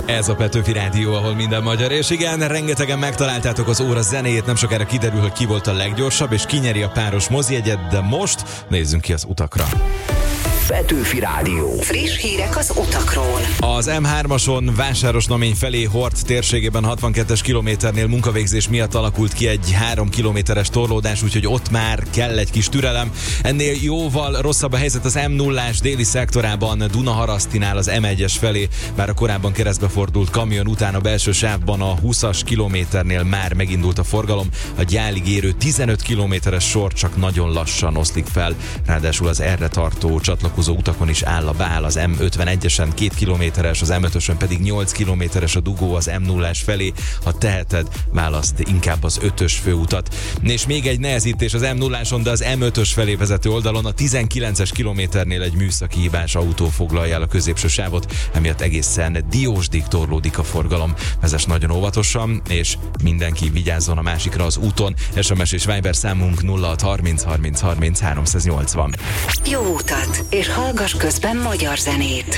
Ez a Petőfi Rádió, ahol minden magyar, és igen, rengetegen megtaláltátok az óra zenéjét, nem sokára kiderül, hogy ki volt a leggyorsabb, és ki nyeri a páros mozijegyet, de most nézzünk ki az utakra. Petőfi Rádió. Friss hírek az utakról. Az M3-ason Vásárosnamény felé Hort térségében 62-es kilométernél munkavégzés miatt alakult ki egy 3 kilométeres torlódás, úgyhogy ott már kell egy kis türelem. Ennél jóval rosszabb a helyzet az M0-ás déli szektorában, Dunaharasztinál az M1-es felé, bár a korábban keresztbe fordult kamion után a belső sávban a 20-as kilométernél már megindult a forgalom. A Gyálig érő 15 kilométeres sor csak nagyon lassan oszlik fel, ráadásul az erre tartó csatlakozó utakon is áll a bál, az M51-esen 2 kilométeres, az M5-ösön pedig 8 kilométeres a dugó az M0-ás felé. Ha teheted, választ inkább az 5-ös főutat. És még egy nehezítés az M0-áson, de az M5-ös felé vezető oldalon a 19-es kilométernél egy műszaki hibás autó foglalja el a középső sávot, emiatt egészen Diósdig torlódik a forgalom. Vezess nagyon óvatosan, és mindenki vigyázzon a másikra az úton. SMS és Viber számunk 0630 30 30 380. Jó utat, és hallgass közben magyar zenét.